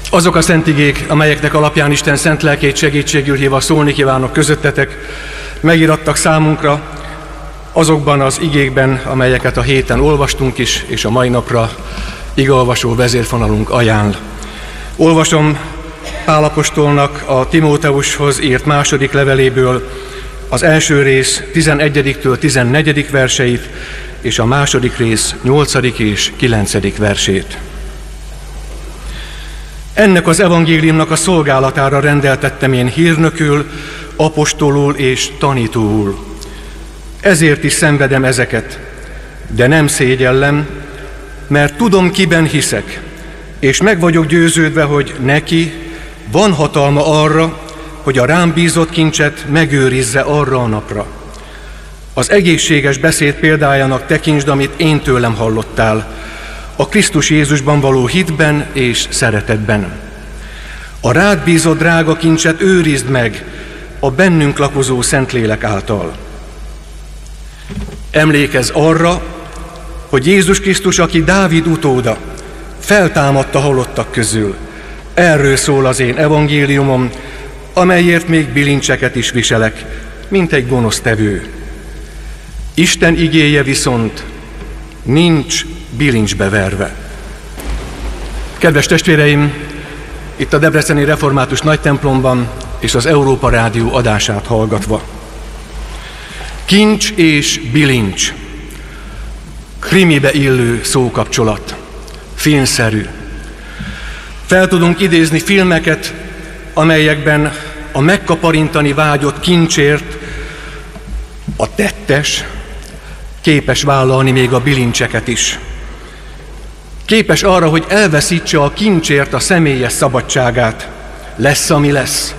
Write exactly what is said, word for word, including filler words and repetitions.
Azok a szent igék, amelyeknek alapján Isten szent lelkét segítségül hívva szólni kívánok közöttetek, megirattak számunkra azokban az igékben, amelyeket a héten olvastunk is, és a mai napra igeolvasó vezérfonalunk ajánl. Olvasom Pál apostolnak a Timóteushoz írt második leveléből az első rész tizenegyediktől tizennegyedik verseit, és a második rész nyolcadik és kilencedik versét. Ennek az evangéliumnak a szolgálatára rendeltettem én hírnökül, apostolul és tanítóul. Ezért is szenvedem ezeket, de nem szégyellem, mert tudom, kiben hiszek, és meg vagyok győződve, hogy neki van hatalma arra, hogy a rám bízott kincset megőrizze arra a napra. Az egészséges beszéd példájának tekintsd, amit én tőlem hallottál, a Krisztus Jézusban való hitben és szeretetben. A rád bízott drága kincset őrizd meg a bennünk lakozó Szentlélek által. Emlékezz arra, hogy Jézus Krisztus, aki Dávid utóda, feltámadta halottak közül. Erről szól az én evangéliumom, amelyért még bilincseket is viselek, mint egy gonosztevő. Isten igéje viszont nincs bilincsbe verve. Kedves testvéreim, itt a Debreceni Református Nagytemplomban és az Európa Rádió adását hallgatva. Kincs és bilincs, krimibe illő szókapcsolat, filmszerű. Fel tudunk idézni filmeket, amelyekben a megkaparintani vágyott kincsért a tettes képes vállalni még a bilincseket is. Képes arra, hogy elveszítse a kincsért a személyes szabadságát. Lesz, ami lesz.